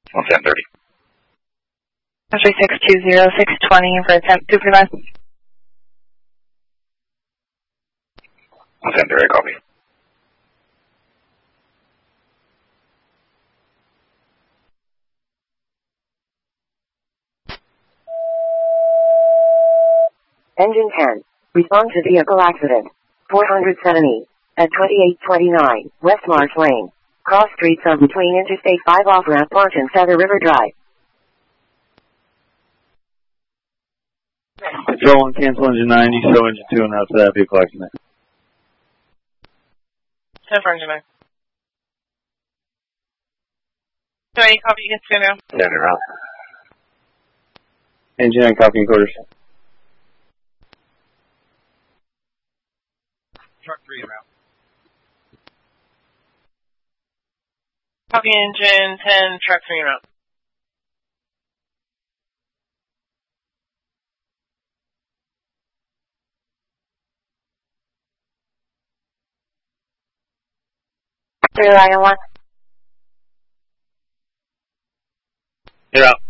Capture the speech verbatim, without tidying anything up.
one ten thirty. three six two zero six twenty for attempt supervised. one ten thirty, copy. Engine ten. Respond to vehicle accident. four seventy. At twenty-eight twenty-nine, West Marsh Lane. Cross streets of between Interstate five off-ramp March and Feather River Drive. Control one, cancel engine nine, you show engine two and out to that vehicle accident. ten for engine nine. twenty, copy, you can spin now. Send it around. Engine nine, copy and quarters. Truck three around. Copy engine ten, truck three route. Three Lion one. You're out.